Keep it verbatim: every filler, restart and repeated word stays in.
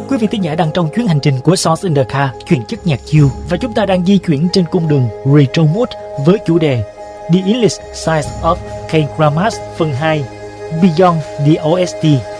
Quý vị thính giả đang trong chuyến hành trình của Songs in the Car, chuyển chất nhạc chill, và chúng ta đang di chuyển trên cung đường Retro Mode với chủ đề The English Side of K-Dramas phần hai, Beyond the o ét tê.